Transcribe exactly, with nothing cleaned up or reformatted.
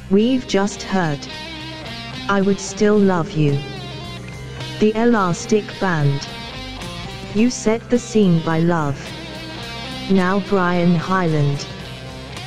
We've just heard I Would Still Love You, The Elastic Band. You set the scene by Love. Now Brian Hyland.